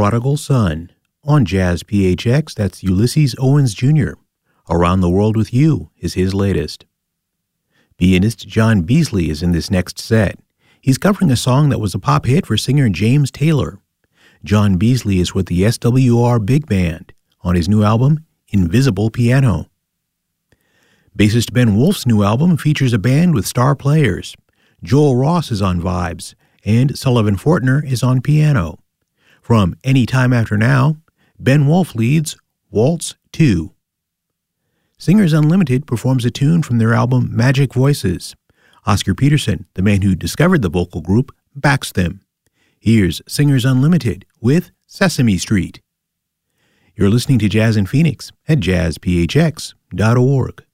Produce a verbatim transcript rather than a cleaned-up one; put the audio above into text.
Prodigal Son. On Jazz P H X, that's Ulysses Owens Junior Around the World with You is his latest. Pianist John Beasley is in this next set. He's covering a song that was a pop hit for singer James Taylor. John Beasley is with the S W R Big Band on his new album, Invisible Piano. Bassist Ben Wolf's new album features a band with star players. Joel Ross is on vibes, and Sullivan Fortner is on piano. From Any Time After Now, Ben Wolf leads Waltz two. Singers Unlimited performs a tune from their album Magic Voices. Oscar Peterson, the man who discovered the vocal group, backs them. Here's Singers Unlimited with Sesame Street. You're listening to Jazz in Phoenix at jazz p h x dot org.